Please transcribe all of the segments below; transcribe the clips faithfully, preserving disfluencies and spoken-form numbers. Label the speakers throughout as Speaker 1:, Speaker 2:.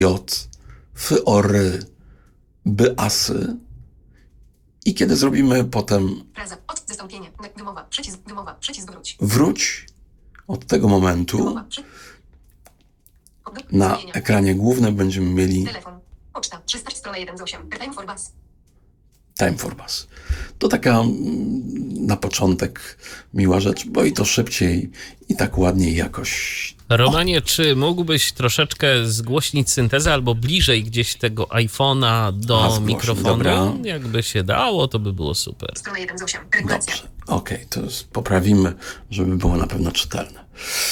Speaker 1: J, F, O, R, B, asy. I kiedy zrobimy potem
Speaker 2: Fraza, od, zastąpienie, wymowa, przycisk, wymowa, przycisk wróć.
Speaker 1: wróć, od tego momentu
Speaker 2: Wymowa, przy...
Speaker 1: na ekranie głównym będziemy mieli
Speaker 2: Telefon, poczta, trzysta, strona jeden z osiem, time for bus.
Speaker 1: Time for Bus. To taka mm, na początek miła rzecz, bo i to szybciej i tak ładniej jakoś.
Speaker 3: Romanie, czy mógłbyś troszeczkę zgłośnić syntezę albo bliżej gdzieś tego iPhone'a do
Speaker 1: A, zgłośnij,
Speaker 3: mikrofonu?
Speaker 1: dobra.
Speaker 3: Jakby się dało, to by było super.
Speaker 2: Strona jeden z osiem, regulacja.
Speaker 1: Dobrze, okej, okay, to jest, poprawimy, żeby było na pewno czytelne.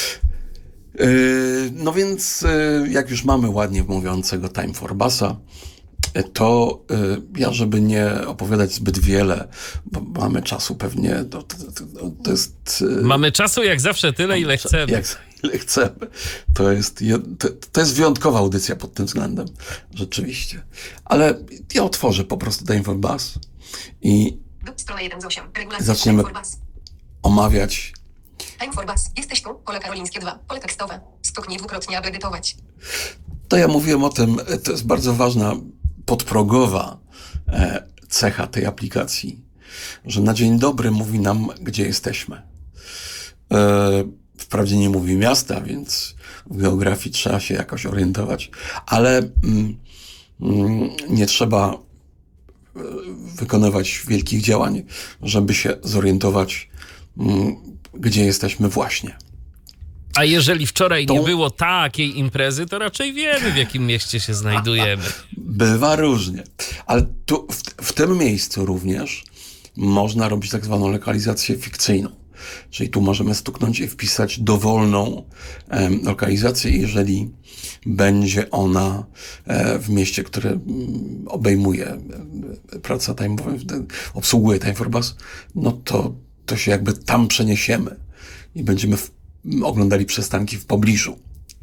Speaker 1: Yy, no więc yy, jak już mamy ładnie mówiącego Time for Busa, to y, ja, żeby nie opowiadać zbyt wiele, bo mamy czasu pewnie, to, to, to, to jest... Y,
Speaker 3: Mamy czasu jak zawsze tyle, ile chcemy.
Speaker 1: Jak, ile chcemy. To jest, to, to jest wyjątkowa audycja pod tym względem, rzeczywiście. Ale ja otworzę po prostu Time for Bus i
Speaker 2: Strona jeden z osiem, regulacja.
Speaker 1: zaczniemy
Speaker 2: Time for bus.
Speaker 1: omawiać.
Speaker 2: Time for bus. Jesteś tu, pole karolińskie dwa, pole tekstowe. Stuknij dwukrotnie, aby edytować.
Speaker 1: To ja mówiłem o tym, to jest bardzo ważna podprogowa e, cecha tej aplikacji, że na dzień dobry mówi nam, gdzie jesteśmy. E, wprawdzie nie mówi miasta, więc w geografii trzeba się jakoś orientować, ale mm, mm, nie trzeba e, wykonywać wielkich działań, żeby się zorientować, mm, gdzie jesteśmy właśnie.
Speaker 3: A jeżeli wczoraj
Speaker 1: To-
Speaker 3: nie było takiej imprezy, to raczej wiemy, w jakim mieście się znajdujemy.
Speaker 1: Bywa różnie. Ale tu, w, w tym miejscu również można robić tak zwaną lokalizację fikcyjną. Czyli tu możemy stuknąć i wpisać dowolną em, lokalizację, jeżeli będzie ona e, w mieście, które mm, obejmuje e, praca time'owa, obsługuje Time for Bus, no to, to się jakby tam przeniesiemy i będziemy w, oglądali przystanki w pobliżu.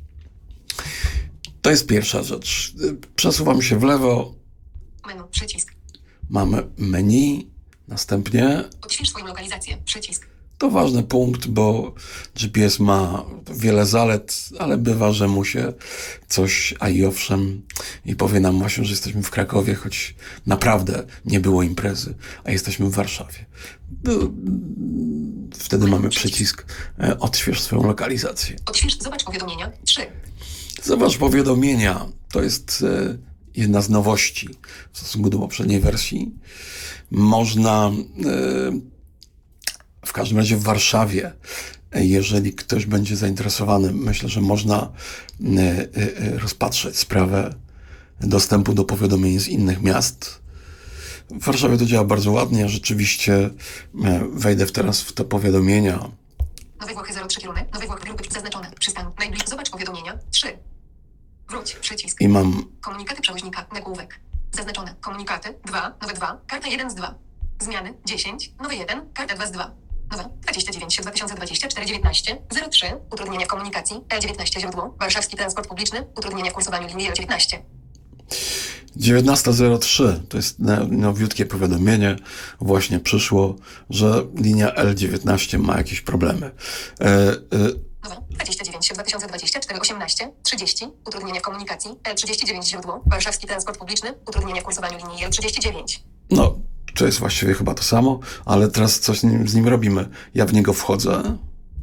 Speaker 1: To jest pierwsza rzecz. Przesuwam się w lewo,
Speaker 2: Menu, przycisk.
Speaker 1: mamy menu, następnie
Speaker 2: Odśwież swoją lokalizację, przycisk.
Speaker 1: to ważny punkt, bo G P S ma wiele zalet, ale bywa, że mu się coś, a i owszem, i powie nam właśnie, że jesteśmy w Krakowie, choć naprawdę nie było imprezy, a jesteśmy w Warszawie. By- Wtedy mamy przycisk e, odśwież swoją lokalizację.
Speaker 2: Odśwież, zobacz powiadomienia, trzy.
Speaker 1: Zobacz powiadomienia. To jest e, jedna z nowości w stosunku do poprzedniej wersji. Można, e, w każdym razie w Warszawie, e, jeżeli ktoś będzie zainteresowany, myślę, że można e, e, rozpatrzeć sprawę dostępu do powiadomień z innych miast. W Warszawie to działa bardzo ładnie. Rzeczywiście e, wejdę w teraz w te powiadomienia.
Speaker 2: Nowe Włochy zero trzy kierunek, Nowe Włochy grupy zaznaczone, przystań, najbliższy, zobacz powiadomienia, trzy. Wróć, przycisk.
Speaker 1: I mam
Speaker 2: Komunikaty przewoźnika, nagłówek. Zaznaczone. Komunikaty, dwa, nowe dwa, karta jeden z dwa. Zmiany, dziesięć, nowy jeden, karta dwa z dwa. Nowe, dwadzieścia dziewięć, dwa tysiące dwadzieścia cztery, dziewiętnaście, zero trzy, utrudnienia w komunikacji, L dziewiętnaście źródło, warszawski transport publiczny, utrudnienia w kursowaniu linii L dziewiętnaście.
Speaker 1: dziewiętnasta zero trzy, to jest no- nowiutkie powiadomienie, właśnie przyszło, że linia L dziewiętnaście ma jakieś problemy. E, e,
Speaker 2: Nowe, dwadzieścia dziewięć, dwa tysiące dwadzieścia cztery, osiemnaście, trzydzieści, utrudnienia w komunikacji, L trzydzieści dziewięć źródło, warszawski transport publiczny, utrudnienia w kursowaniu linii L trzydzieści dziewięć.
Speaker 1: no, to jest właściwie chyba to samo, ale teraz coś z nim, z nim robimy. Ja w niego wchodzę,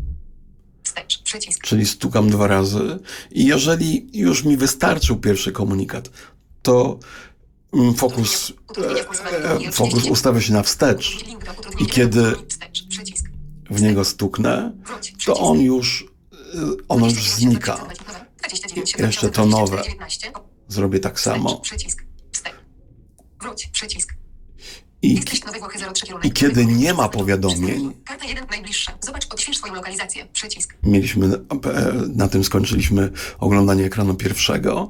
Speaker 2: Wstecz, przycisk.
Speaker 1: czyli stukam dwa razy i jeżeli już mi wystarczył pierwszy komunikat, to mm, fokus,
Speaker 2: Utrudnienia w kursowaniu
Speaker 1: e,
Speaker 2: linii L
Speaker 1: fokus
Speaker 2: trzydzieści
Speaker 1: ustawia się na wstecz
Speaker 2: dziewięć. Link do utrudnienia
Speaker 1: i kiedy
Speaker 2: wstecz, przycisk.
Speaker 1: w niego stuknę,
Speaker 2: Wróć,
Speaker 1: to
Speaker 2: przycisk.
Speaker 1: on już, y, ono już znika.
Speaker 2: dwadzieścia dziewięć,
Speaker 1: Jeszcze to nowe. Zrobię tak samo.
Speaker 2: Przycisk. Wstecz. Wróć, przycisk.
Speaker 1: I,
Speaker 2: Jesteś Nowe Włochy zero trzy kierunek.
Speaker 1: I kiedy nie ma powiadomień,
Speaker 2: Karta jeden najbliższa. Zobacz, odśwież swoją lokalizację. Przycisk.
Speaker 1: mieliśmy, e, na tym skończyliśmy oglądanie ekranu pierwszego,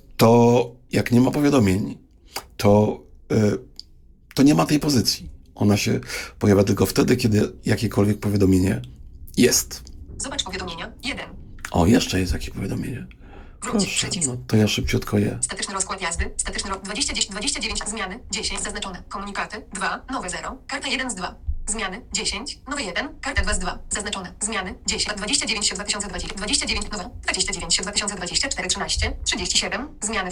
Speaker 1: to jak nie ma powiadomień, to, e, to nie ma tej pozycji. Ona się pojawia tylko wtedy, kiedy jakiekolwiek powiadomienie jest.
Speaker 2: Zobacz powiadomienia. jeden.
Speaker 1: O, jeszcze jest jakieś powiadomienie.
Speaker 2: Wróć,
Speaker 1: Proszę,
Speaker 2: przycisk.
Speaker 1: no to ja szybciutko je.
Speaker 2: Statyczny rozkład jazdy. Statyczny rok dwadzieścia, dwadzieścia dziewięć zmiany. dziesięć zaznaczone. Komunikaty. dwa. Nowe zero. Karta jeden z dwa. Zmiany dziesięć, nowy jeden, karta dwa z dwa. Zaznaczone. Zmiany dziesięć, dwadzieścia dziewięć dwa tysiące dwadzieścia, dwadzieścia dziewięć, nowe, dwadzieścia dziewięć dwa tysiące dwadzieścia cztery, trzynaście, trzydzieści siedem. Zmiany